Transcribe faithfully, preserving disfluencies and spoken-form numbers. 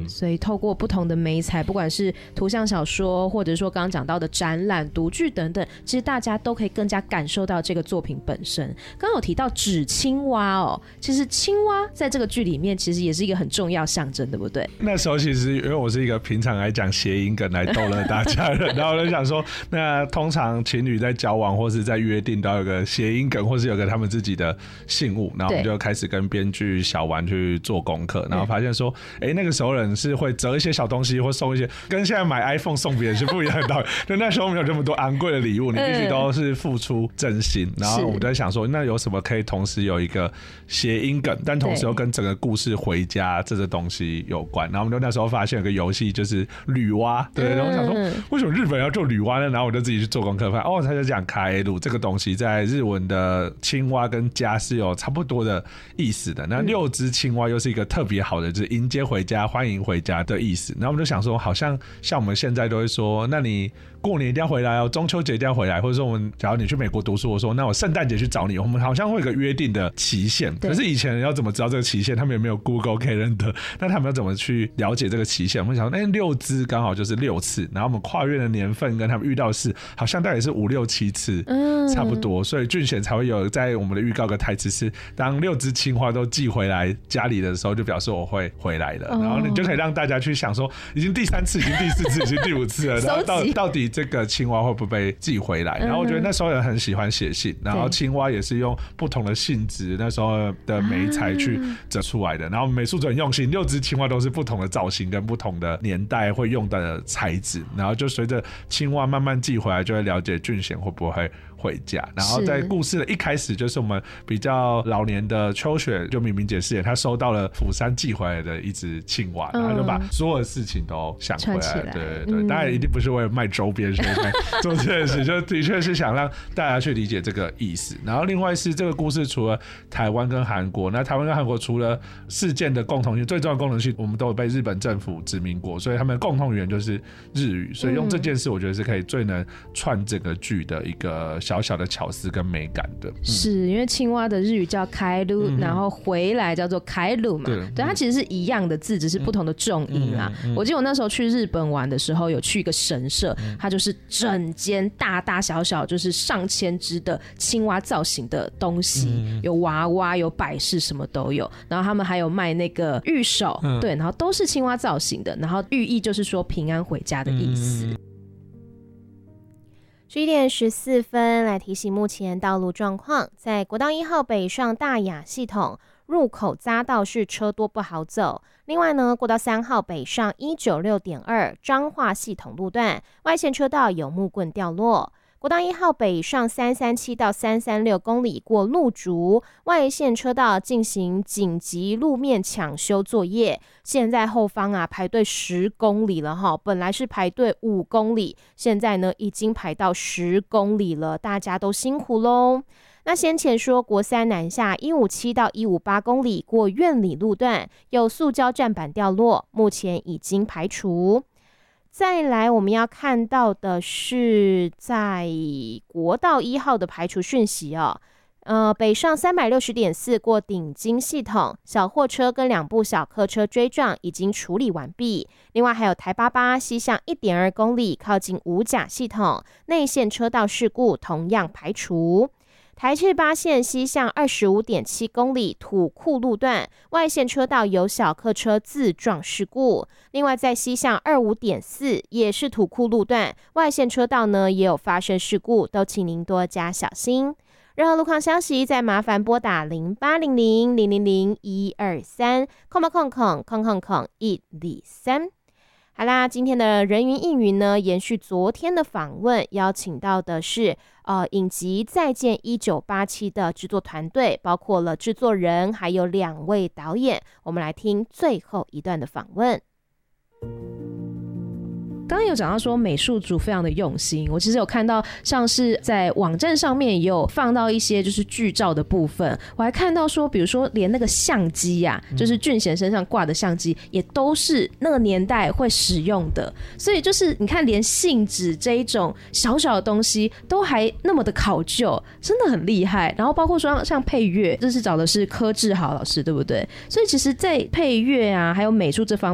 嗯，所以透过不同的媒材，不管是图像小说，或者说刚刚讲到的展览、读剧等等，其实大家都可以更加感受到这个作品本身。刚刚有提到纸青蛙哦，其实青蛙在这个剧里面其实也是一个很重要象征，对不对？ 那时候其实因为我是一个平常来讲谐音梗来逗乐大家的，然后我就想说，那通常情侣在交往或是在约定都有个谐音梗，或是有个他们自己的信物，然后我们就开始跟编剧小丸去做功课，然后发现说，哎、欸，那个时候人是会折一些小东西，或送一些，跟现在买 iPhone 送别人是不一样的道理。就那时候没有这么多昂贵的礼物，你必须都是付出真心。然后我们在想说，那有什么可以同时有一个谐音梗，但同时又跟整个故事回家这个东西有关？然后我们就那时候发现有个游戏就是女娲，对，然后我想说，为什么日本要做女娲呢？然后我就自己去做功课，发现哦，他就讲卡耶鲁这个东西在日文的青蛙跟家是有差不多的意思的。那六只青蛙又是一个特别好的，就是迎接回家、欢迎回家的意思。然后我们就想说，好像像我们现在都会说，那你过年一定要回来哦，中秋节一定要回来，或者说我们假如你去美国读书，我说那我圣诞节去找你，我们好像会有个约定的期限。可是以前人要怎么知道这个期限？他们也没有 Google Calendar， 那他们要怎么去了解这个期限？我们想说，哎，六只刚好就是六次，然后我们跨越的年份跟他们遇到的事，好像大概是五六七次，差不多。所以俊贤才会有在我们的预告的台词是，当六只青蛙都寄回来家里的时候，就表示我会回来的。然后你就可以让大家去想说，已经第三次，已经第四次，已经第五次了，然后到到底这个青蛙会不会被寄回来？然后我觉得那时候人很喜欢写信，然后青蛙也是用不同的性质，那时候的媒材去折出来的。然后美术组很用心，六只青蛙都是不同的造型跟不同的年代会用的材质，然后就随着青蛙慢慢寄回来，就会了解俊贤会不会回家。然后在故事的一开始，就是我们比较老年的秋雪，就明明姐饰演，她收到了釜山寄回来的一只青蛙，然后就把所有的事情都想回来。对对对，当然一定不是为了卖周边所以做这件事，就的确是想让大家去理解这个意思。然后另外是这个故事除了台湾跟韩国，那台湾跟韩国除了事件的共同性，最重要的共同性，我们都有被日本政府殖民过，所以他们的共同语言就是日语，所以用这件事，我觉得是可以最能串整个剧的一个小小的巧思跟美感的。嗯、 是因为青蛙的日语叫开鲁、嗯，然后回来叫做开鲁嘛，对，对，它其实是一样的字，只是不同的重音啊。嗯嗯嗯、我记得我那时候去日本玩的时候，有去一个神社，嗯、它就是整间大大小小就是上千只的青蛙造型的东西，嗯、有娃娃，有摆饰，什么都有。然后他们还有卖那个玉手，嗯、对，然后都是青蛙造型的，然后寓意就是说平安回家的意思。嗯十一点十四分，来提醒目前道路状况，在国道一号北上大雅系统入口匝道是车多不好走。另外呢，国道三号北上一九六点二彰化系统路段外线车道有木棍掉落。国道一号北上三三七到三三六公里过路竹外线车道进行紧急路面抢修作业，现在后方啊排队十公里了哈，本来是排队五公里，现在呢已经排到十公里了，大家都辛苦咯。那先前说国三南下一五七到一五八公里过苑里路段有塑胶站板掉落，目前已经排除。再来我们要看到的是在国道一号的排除讯息哦，呃，北上三百六十点四过顶金系统，小货车跟两部小客车追撞已经处理完毕。另外还有台八八西向一点二公里靠近五甲系统，内线车道事故同样排除。台七八线西向二十五点七公里土库路段外线车道有小客车自撞事故，另外在西向二十五点四也是土库路段外线车道呢也有发生事故，都请您多加小心。任何路况消息再麻烦拨打零八零零零零零一二三空吧空空空空空一二三。好啦，今天的人云亦云呢，延续昨天的访问，邀请到的是呃影集《再见一九八七》的制作团队，包括了制作人还有两位导演。我们来听最后一段的访问。 刚刚有讲到说美术组非常的用心，我其实有看到像是在网站上面也有放到一些就是剧照的部分，我还看到说比如说连那个相机啊、嗯、就是俊贤身上挂的相机也都是那个年代会使用的，所以就是你看连信纸这一种小小的东西都还那么的考究，真的很厉害。然后包括说像配乐，这是找的是柯志豪老师对不对？所以其实在配乐啊还有美术这方面